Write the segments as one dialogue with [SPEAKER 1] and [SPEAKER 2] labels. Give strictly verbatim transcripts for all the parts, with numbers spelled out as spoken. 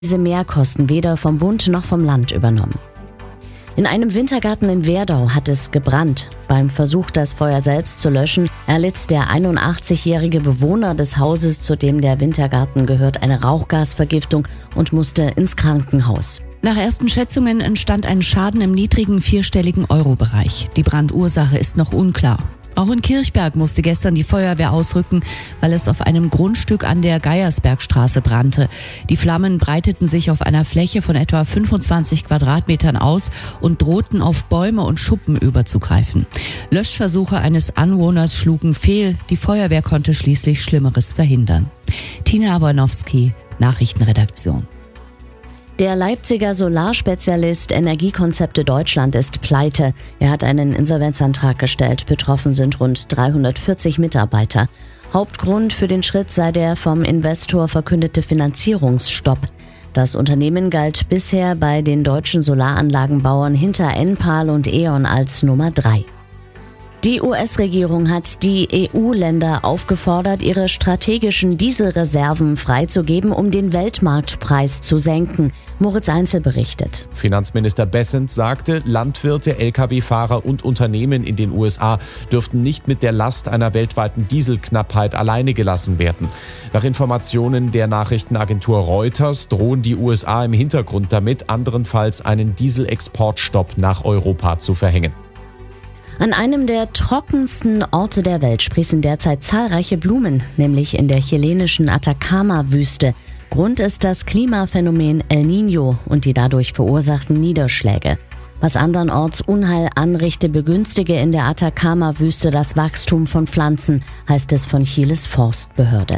[SPEAKER 1] diese Mehrkosten weder vom Bund noch vom Land übernommen. In einem Wintergarten in Werdau hat es gebrannt. Beim Versuch, das Feuer selbst zu löschen, erlitt der einundachtzigjährige Bewohner des Hauses, zu dem der Wintergarten gehört, eine Rauchgasvergiftung und musste ins Krankenhaus.
[SPEAKER 2] Nach ersten Schätzungen entstand ein Schaden im niedrigen vierstelligen Euro-Bereich. Die Brandursache ist noch unklar. Auch in Kirchberg musste gestern die Feuerwehr ausrücken, weil es auf einem Grundstück an der Geiersbergstraße brannte. Die Flammen breiteten sich auf einer Fläche von etwa fünfundzwanzig Quadratmetern aus und drohten auf Bäume und Schuppen überzugreifen. Löschversuche eines Anwohners schlugen fehl. Die Feuerwehr konnte schließlich Schlimmeres verhindern. Tina Abornowski, Nachrichtenredaktion.
[SPEAKER 1] Der Leipziger Solarspezialist Energiekonzepte Deutschland ist pleite. Er hat einen Insolvenzantrag gestellt. Betroffen sind rund dreihundertvierzig Mitarbeiter. Hauptgrund für den Schritt sei der vom Investor verkündete Finanzierungsstopp. Das Unternehmen galt bisher bei den deutschen Solaranlagenbauern hinter Enpal und E.ON als Nummer drei. Die U S-Regierung hat die E U-Länder aufgefordert, ihre strategischen Dieselreserven freizugeben, um den Weltmarktpreis zu senken. Moritz Einzel berichtet.
[SPEAKER 3] Finanzminister Bessent sagte, Landwirte, L K W-Fahrer und Unternehmen in den U S A dürften nicht mit der Last einer weltweiten Dieselknappheit alleine gelassen werden. Nach Informationen der Nachrichtenagentur Reuters drohen die U S A im Hintergrund damit, anderenfalls einen Dieselexportstopp nach Europa zu verhängen.
[SPEAKER 1] An einem der trockensten Orte der Welt sprießen derzeit zahlreiche Blumen, nämlich in der chilenischen Atacama-Wüste. Grund ist das Klimaphänomen El Niño und die dadurch verursachten Niederschläge. Was andernorts Unheil anrichte, begünstige in der Atacama-Wüste das Wachstum von Pflanzen, heißt es von Chiles Forstbehörde.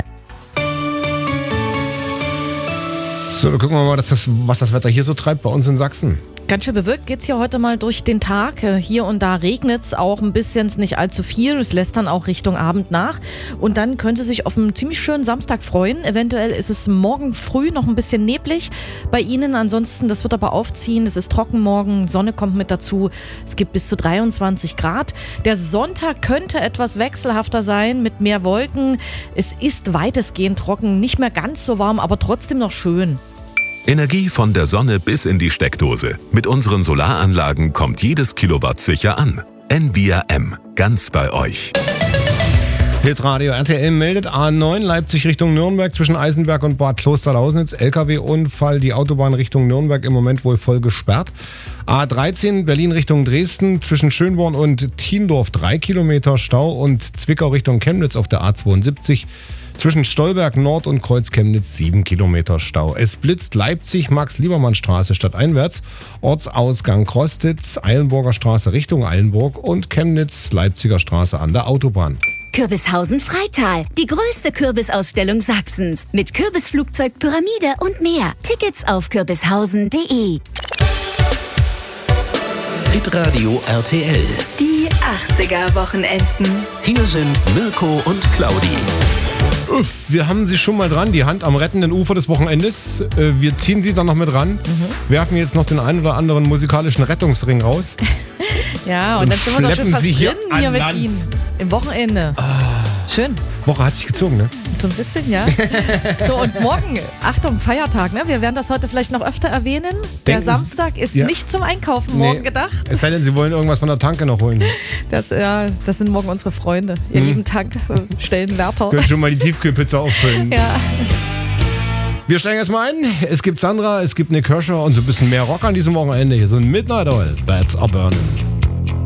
[SPEAKER 4] So, dann gucken wir mal, dass das, was das Wetter hier so treibt bei uns in Sachsen.
[SPEAKER 5] Ganz schön bewölkt geht's hier heute mal durch den Tag. Hier und da regnet's auch ein bisschen, nicht allzu viel. Es lässt dann auch Richtung Abend nach. Und dann könnte sich auf einen ziemlich schönen Samstag freuen. Eventuell ist es morgen früh noch ein bisschen neblig bei Ihnen. Ansonsten, das wird aber aufziehen. Es ist trocken morgen, Sonne kommt mit dazu. Es gibt bis zu dreiundzwanzig Grad. Der Sonntag könnte etwas wechselhafter sein mit mehr Wolken. Es ist weitestgehend trocken, nicht mehr ganz so warm, aber trotzdem noch schön.
[SPEAKER 6] Energie von der Sonne bis in die Steckdose. Mit unseren Solaranlagen kommt jedes Kilowatt sicher an. N V R M, ganz bei euch.
[SPEAKER 4] Hitradio R T L meldet A neun Leipzig Richtung Nürnberg zwischen Eisenberg und Bad Klosterlausnitz. L K W-Unfall, die Autobahn Richtung Nürnberg im Moment wohl voll gesperrt. A dreizehn Berlin Richtung Dresden zwischen Schönborn und Thiendorf drei Kilometer Stau und Zwickau Richtung Chemnitz auf der A zweiundsiebzig. Zwischen Stolberg Nord und Kreuz Chemnitz sieben Kilometer Stau. Es blitzt Leipzig, Max-Liebermann-Straße stadteinwärts, Ortsausgang Krostitz, Eilenburger Straße Richtung Eilenburg und Chemnitz, Leipziger Straße an der Autobahn.
[SPEAKER 7] Kürbishausen Freital, die größte Kürbisausstellung Sachsens. Mit Kürbisflugzeug, Pyramide und mehr. Tickets auf kürbishausen punkt de.
[SPEAKER 6] Hitradio R T L.
[SPEAKER 7] Die achtziger-Wochenenden.
[SPEAKER 6] Hier sind Mirko und Claudi.
[SPEAKER 4] Uff, wir haben sie schon mal dran, die Hand am rettenden Ufer des Wochenendes. Wir ziehen sie dann noch mit ran, mhm. werfen jetzt noch den einen oder anderen musikalischen Rettungsring raus.
[SPEAKER 5] Ja, und, und dann sind wir doch schon fast
[SPEAKER 4] sie hier,
[SPEAKER 5] drin hier mit
[SPEAKER 4] Land.
[SPEAKER 5] Ihnen. Im Wochenende.
[SPEAKER 4] Ah.
[SPEAKER 5] Schön.
[SPEAKER 4] Woche hat sich gezogen, ne?
[SPEAKER 5] So ein bisschen, ja. So, und morgen, Achtung, Feiertag, ne? Wir werden das heute vielleicht noch öfter erwähnen.
[SPEAKER 4] Denken
[SPEAKER 5] der Samstag ist
[SPEAKER 4] ja.
[SPEAKER 5] nicht zum Einkaufen morgen nee. gedacht.
[SPEAKER 4] Es sei denn, Sie wollen irgendwas von der Tanke noch holen.
[SPEAKER 5] Das, ja, das sind morgen unsere Freunde. Ihr hm. lieben Tankstellenwärter.
[SPEAKER 4] Können schon mal die Tiefkühlpizza auffüllen.
[SPEAKER 5] Ja.
[SPEAKER 4] Wir steigen erstmal ein. Es gibt Sandra, es gibt Nick Kershaw und so ein bisschen mehr Rock an diesem Wochenende. Hier sind Midnight Oil, Bats Are Burning.